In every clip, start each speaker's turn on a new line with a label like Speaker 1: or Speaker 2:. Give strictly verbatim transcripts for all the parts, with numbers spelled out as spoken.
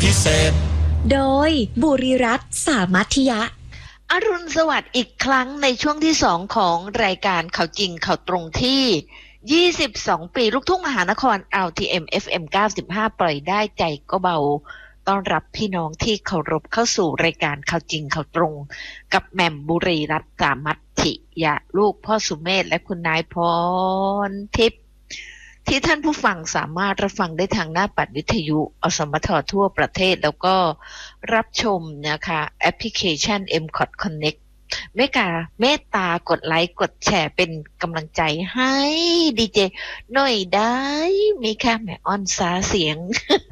Speaker 1: พิเศษ
Speaker 2: โดยบุรีรัตน์สามัคคียะ
Speaker 3: อรุณสวัสดิ์อีกครั้งในช่วงที่สองของรายการข่าวจริงข่าวตรงที่ยี่สิบสองปีลูกทุ่งมหานคร แอล ที เอ็ม เอฟ เอ็ม เก้าสิบห้า ปล่อยได้ใจก็เบาต้อนรับพี่น้องที่เคารพเข้าสู่รายการข่าวจริงข่าวตรงกับแหม่มบุรีรัตน์สามัคคียะลูกพ่อสุเมธและคุณนายพรทิพย์ที่ท่านผู้ฟังสามารถรับฟังได้ทางหน้าปัดวิทยุอสมททั่วประเทศแล้วก็รับชมนะคะแอปพลิเคชัน เอ็ม ซี โอ ที Connect เมตตาเมตตากดไลค์กดแชร์เป็นกำลังใจให้ดีเจหน่อยได้มีแค่แม่อ้อนสาเสียง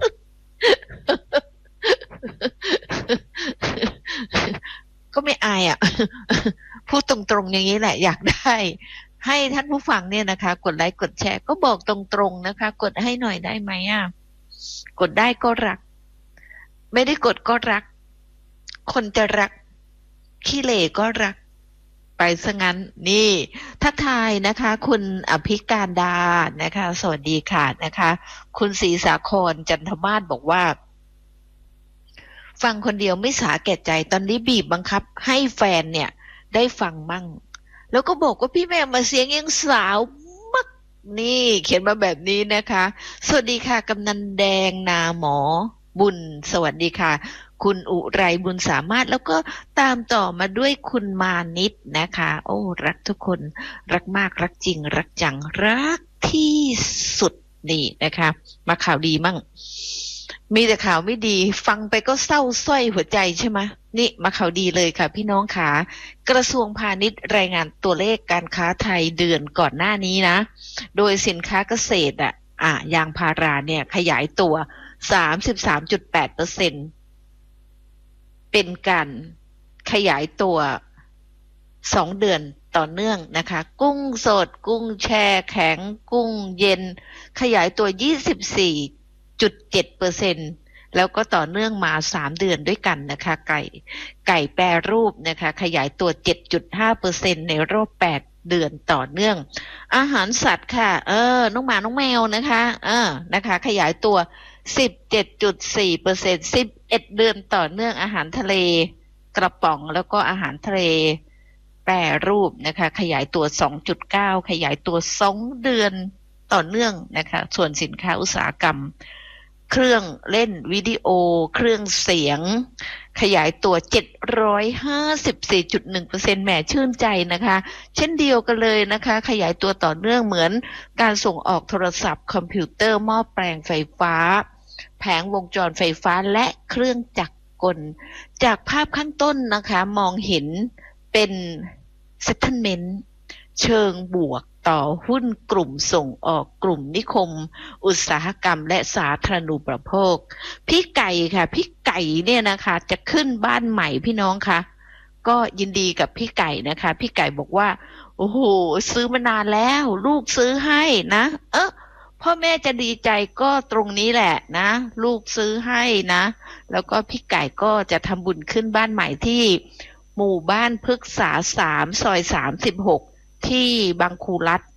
Speaker 3: ก็ไม่อายอ่ะ พูดตรงๆอย่างนี้แหละอยากได้ให้ท่านผู้ฟังเนี่ยนะคะกดไลค์กดแชร์ก็บอกตรงๆนะคะกดให้หน่อยได้ไหมอ่ะกดได้ก็รักไม่ได้กดก็รักคนจะรักขี้เหร่ก็รักไปซะงั้นนี่ทักทายนะคะคุณอภิการดานะคะสวัสดีค่ะนะคะคุณศรีสาครจันทมาศบอกว่าฟังคนเดียวไม่สาแก่ใจตอนนี้บีบบังคับให้แฟนเนี่ยได้ฟังมั่งแล้วก็บอกว่าพี่แม่มาเสียงยังสาวมักนี่เขียนมาแบบนี้นะคะสวัสดีค่ะกำนันแดงนาหมอบุญสวัสดีค่ะคุณอุไรบุญสามารถแล้วก็ตามต่อมาด้วยคุณมานิดนะคะโอ้รักทุกคนรักมากรักจริงรักจังรักที่สุดนี่นะคะมาข่าวดีมั่งมีแต่ข่าวไม่ดีฟังไปก็เศร้าส้อยหัวใจใช่ไหมนี่มาข่าวดีเลยค่ะพี่น้องขากระทรวงพาณิชย์รายงานตัวเลขการค้าไทยเดือนก่อนหน้านี้นะโดยสินค้าเกษตรอ่ะอ่ะยางพาราเนี่ยขยายตัว สามสิบสามจุดแปดเปอร์เซ็นต์ เป็นการขยายตัวสองเดือนต่อเนื่องนะคะกุ้งสดกุ้งแช่แข็งกุ้งเย็นขยายตัว ยี่สิบสี่จุดเจ็ดเปอร์เซ็นต์ แล้วก็ต่อเนื่องมาสามเดือนด้วยกันนะคะไก่ไก่แปรรูปนะคะขยายตัว เจ็ดจุดห้าเปอร์เซ็นต์ ในรอบแปดเดือนต่อเนื่องอาหารสัตว์ค่ะเออน้องหมาน้องแมวนะคะเออนะคะขยายตัว สิบเจ็ดจุดสี่เปอร์เซ็นต์ สิบเอ็ดเดือนต่อเนื่องอาหารทะเลกระป๋องแล้วก็อาหารทะเลแปรรูปนะคะขยายตัว สองจุดเก้า ขยายตัวสองเดือนต่อเนื่องนะคะส่วนสินค้าอุตสาหกรรมเครื่องเล่นวิดีโอเครื่องเสียงขยายตัว เจ็ดร้อยห้าสิบสี่จุดหนึ่งเปอร์เซ็นต์ แหมชื่นใจนะคะเช่นเดียวกันเลยนะคะขยายตัวต่อเนื่องเหมือนการส่งออกโทรศัพท์คอมพิวเตอร์หม้อแปลงไฟฟ้าแผงวงจรไฟฟ้าและเครื่องจักรกลจากภาพข้างต้นนะคะมองเห็นเป็น settlement เชิงบวกต่อหุ้นกลุ่มส่งออกกลุ่มนิคมอุตสาหกรรมและสาธารณูปโภคพี่ไก่ค่ะพี่ไก่เนี่ยนะคะจะขึ้นบ้านใหม่พี่น้องคะก็ยินดีกับพี่ไก่นะคะพี่ไก่บอกว่าโอ้โหซื้อมานานแล้วลูกซื้อให้นะเออพ่อแม่จะดีใจก็ตรงนี้แหละนะลูกซื้อให้นะแล้วก็พี่ไก่ก็จะทำบุญขึ้นบ้านใหม่ที่หมู่บ้านพฤกษาสามซอยสามสิบหกที่บางคูรัฐ